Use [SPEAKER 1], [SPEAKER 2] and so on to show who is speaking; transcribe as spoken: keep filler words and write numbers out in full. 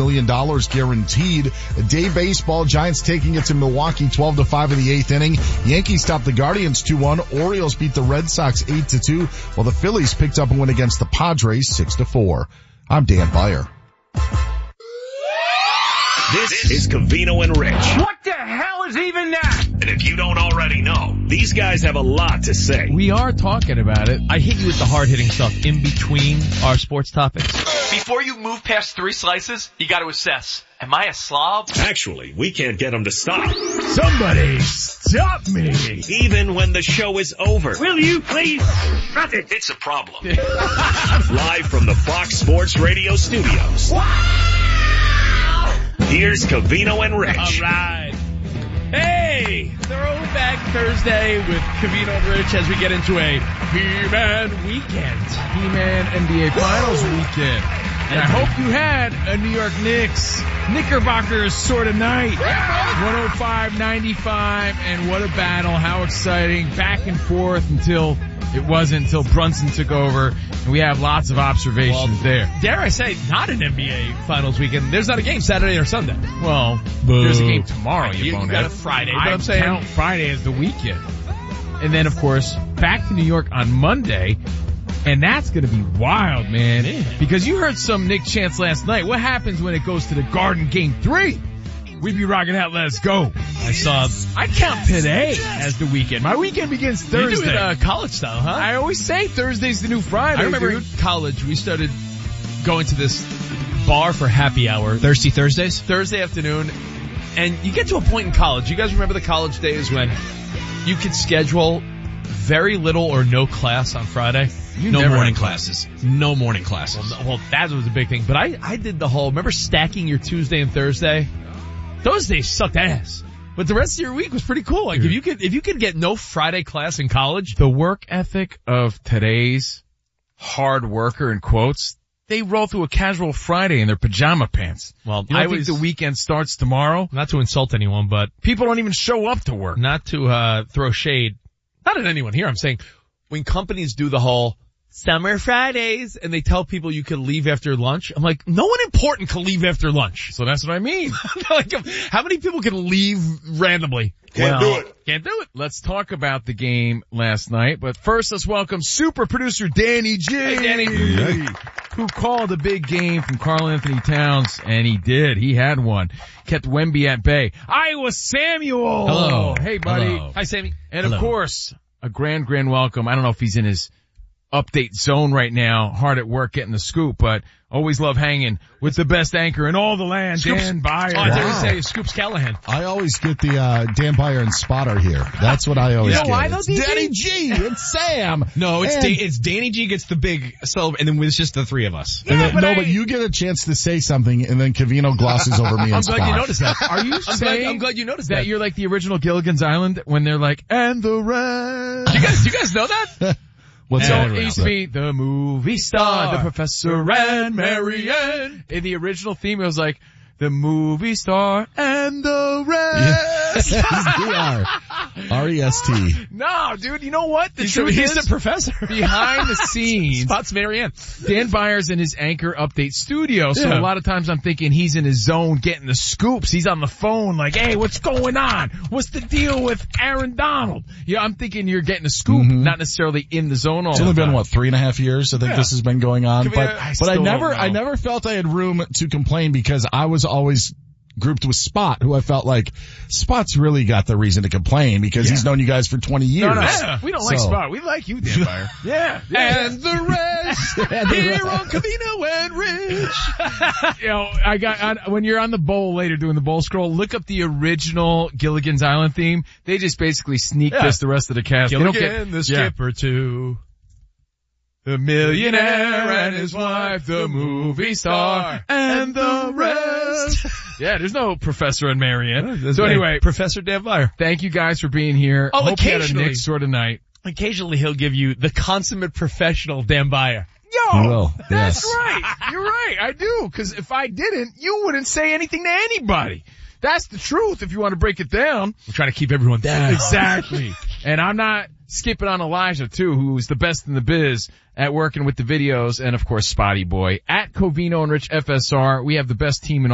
[SPEAKER 1] million dollars guaranteed. Day baseball, Giants taking it to Milwaukee twelve to five in the eighth inning. Yankees topped the Guardians two one. Orioles beat the Red Sox eight to two, while the Phillies picked up a win against the Padres six to four. I'm Dan Beyer.
[SPEAKER 2] This is Covino and Rich.
[SPEAKER 3] What the hell is even that?
[SPEAKER 2] And if you don't already know, these guys have a lot to say.
[SPEAKER 4] We are talking about it.
[SPEAKER 5] I hit you with the hard-hitting stuff in between our sports topics.
[SPEAKER 3] Before you move past three slices, you got to assess. Am I a slob?
[SPEAKER 2] Actually, we can't get them to stop.
[SPEAKER 4] Somebody stop me.
[SPEAKER 2] Even when the show is over.
[SPEAKER 3] Will you please stop it?
[SPEAKER 2] It's a problem. Live from the Fox Sports Radio studios. Here's Covino and Rich.
[SPEAKER 5] All right. Hey, Throwback Thursday with Covino and Rich as we get into a He-Man weekend.
[SPEAKER 4] He-Man N B A Finals weekend. And I hope you had a New York Knicks Knickerbockers sort of night. one oh five ninety-five, and what a battle. How exciting. Back and forth until it wasn't, until Brunson took over. And we have lots of observations well, there.
[SPEAKER 5] Dare I say, not an N B A Finals weekend. There's not a game Saturday or Sunday.
[SPEAKER 4] Well,
[SPEAKER 5] Boo.
[SPEAKER 4] There's a game tomorrow, you,
[SPEAKER 5] you
[SPEAKER 4] bonehead.
[SPEAKER 5] You got a Friday, but
[SPEAKER 4] I
[SPEAKER 5] I'm saying
[SPEAKER 4] count Friday as the weekend. And then, of course, back to New York on Monday. And that's going to be wild, man.
[SPEAKER 5] Yeah.
[SPEAKER 4] Because you heard some Nick chants last night. What happens when it goes to the Garden game three? We be rocking out. Let's go.
[SPEAKER 5] I saw.
[SPEAKER 4] I count today as the weekend. My weekend begins Thursday.
[SPEAKER 5] You do it uh, college style, huh?
[SPEAKER 4] I always say Thursday's the new Friday.
[SPEAKER 5] I remember
[SPEAKER 4] dude.
[SPEAKER 5] in college we started going to this bar for happy hour.
[SPEAKER 6] Thirsty Thursdays?
[SPEAKER 5] Thursday afternoon. And you get to a point in college. You guys remember the college days when you could schedule very little or no class on Friday?
[SPEAKER 6] You no morning classes. No morning classes.
[SPEAKER 5] Well, well, that was a big thing. But I, I did the whole, remember stacking your Tuesday and Thursday? Those days sucked ass. But the rest of your week was pretty cool. Like, if you could, if you could get no Friday class in college.
[SPEAKER 4] The work ethic of today's hard worker, in quotes, they roll through a casual Friday in their pajama pants.
[SPEAKER 5] Well,
[SPEAKER 4] you don't
[SPEAKER 5] I
[SPEAKER 4] think
[SPEAKER 5] was,
[SPEAKER 4] the weekend starts tomorrow?
[SPEAKER 5] Not to insult anyone, but
[SPEAKER 4] people don't even show up to work.
[SPEAKER 5] Not to, uh, throw shade. Not at anyone here. I'm saying when companies do the whole Summer Fridays and they tell people you can leave after lunch, I'm like, no one important can leave after lunch.
[SPEAKER 4] So that's what I mean.
[SPEAKER 5] Like, how many people can leave randomly?
[SPEAKER 2] Can't
[SPEAKER 5] well,
[SPEAKER 2] do it.
[SPEAKER 5] Can't do it.
[SPEAKER 4] Let's talk about the game last night, but first let's welcome super producer Danny G.
[SPEAKER 5] Hey, Danny.
[SPEAKER 4] Hey. Who called a big game from Karl Anthony Towns, and he did. He had one. Kept Wemby at bay. Iowa Samuel.
[SPEAKER 6] Hello.
[SPEAKER 4] Hey, buddy.
[SPEAKER 6] Hello.
[SPEAKER 5] Hi, Sammy.
[SPEAKER 4] And
[SPEAKER 6] Hello.
[SPEAKER 4] Of course, a grand, grand welcome. I don't know if he's in his update zone right now, hard at work getting the scoop, but always love hanging with the best anchor in all the land,
[SPEAKER 5] Scoops.
[SPEAKER 4] Dan Beyer.
[SPEAKER 5] Oh, I thought you
[SPEAKER 1] Wow.
[SPEAKER 5] were saying Scoops Callahan.
[SPEAKER 1] I always get the, uh, Dan Beyer and Spotter here. That's what I always
[SPEAKER 4] You know
[SPEAKER 1] get.
[SPEAKER 4] why though,
[SPEAKER 1] It's
[SPEAKER 4] D J?
[SPEAKER 1] Danny G and Sam.
[SPEAKER 6] No, it's
[SPEAKER 1] And-
[SPEAKER 6] da- it's Danny G gets the big celeb, and then it's just the three of us.
[SPEAKER 1] And then,
[SPEAKER 4] Yeah, but
[SPEAKER 1] no,
[SPEAKER 4] I-
[SPEAKER 1] but you get a chance to say something, and then Covino glosses over me and
[SPEAKER 5] I'm glad
[SPEAKER 1] Spot.
[SPEAKER 5] you noticed that.
[SPEAKER 4] Are you
[SPEAKER 5] I'm glad,
[SPEAKER 4] saying
[SPEAKER 5] I'm glad you noticed
[SPEAKER 4] that
[SPEAKER 5] that.
[SPEAKER 4] you're like the original Gilligan's Island when they're like, and the rest?
[SPEAKER 5] Do you guys, do you guys know that?
[SPEAKER 1] What's
[SPEAKER 4] So
[SPEAKER 1] that?
[SPEAKER 4] it used to be the movie star, the professor and Marianne. In the original theme, it was like the movie star and the rest.
[SPEAKER 1] D R. R E S T.
[SPEAKER 4] No, dude, you know what? The
[SPEAKER 5] He's,
[SPEAKER 4] truth
[SPEAKER 5] the, he's
[SPEAKER 4] is,
[SPEAKER 5] the professor.
[SPEAKER 4] behind the scenes,
[SPEAKER 5] Spots Marianne.
[SPEAKER 4] Dan Byers in his Anchor Update studio. So
[SPEAKER 5] Yeah.
[SPEAKER 4] a lot of times I'm thinking he's in his zone getting the scoops. He's on the phone like, hey, what's going on? What's the deal with Aaron Donald? Yeah, I'm thinking you're getting a scoop,
[SPEAKER 1] Mm-hmm.
[SPEAKER 4] not necessarily in the zone all
[SPEAKER 1] It's
[SPEAKER 4] the
[SPEAKER 1] only
[SPEAKER 4] time.
[SPEAKER 1] been, what, three and a half years I think
[SPEAKER 4] Yeah.
[SPEAKER 1] this has been going on.
[SPEAKER 5] Can we,
[SPEAKER 1] But,
[SPEAKER 5] uh, I
[SPEAKER 1] but I
[SPEAKER 4] still
[SPEAKER 1] never,
[SPEAKER 4] don't know.
[SPEAKER 1] I never felt I had room to complain because I was always grouped with Spot, who I felt like Spot's really got the reason to complain because he's known you guys for twenty years.
[SPEAKER 4] No, no,
[SPEAKER 5] Yeah.
[SPEAKER 4] we don't like
[SPEAKER 1] So-
[SPEAKER 4] Spot. We like you, Dan Byer. yeah, yeah.
[SPEAKER 5] And the rest
[SPEAKER 1] And the
[SPEAKER 5] here
[SPEAKER 1] rest.
[SPEAKER 5] on Covino and Rich.
[SPEAKER 4] You know, I got, on, when you're on the bowl later doing the bowl scroll, look up the original Gilligan's Island theme. They just basically sneak
[SPEAKER 5] Yeah.
[SPEAKER 4] this the rest of the cast. They don't
[SPEAKER 5] Gilligan,
[SPEAKER 4] get,
[SPEAKER 5] the
[SPEAKER 4] yeah.
[SPEAKER 5] skipper too.
[SPEAKER 4] The millionaire and his wife, the movie star, and the rest. Yeah, there's no Professor and Marianne. So anyway,
[SPEAKER 5] Professor Dan Beyer.
[SPEAKER 4] thank you guys for being here.
[SPEAKER 5] Oh,
[SPEAKER 4] Hope you had a
[SPEAKER 5] occasionally.
[SPEAKER 4] Nick sort of night.
[SPEAKER 5] Occasionally he'll give you the consummate professional Dan Beyer.
[SPEAKER 4] Yo,
[SPEAKER 1] You will,
[SPEAKER 4] that's
[SPEAKER 1] yes.
[SPEAKER 4] right. You're right. I do. Cause if I didn't, you wouldn't say anything to anybody. That's the truth if you want to break it down.
[SPEAKER 5] We're trying to keep everyone down.
[SPEAKER 4] Exactly. And I'm not skipping on Elijah too, who's the best in the biz at working with the videos, and of course Spotty Boy. At Covino and Rich F S R, we have the best team in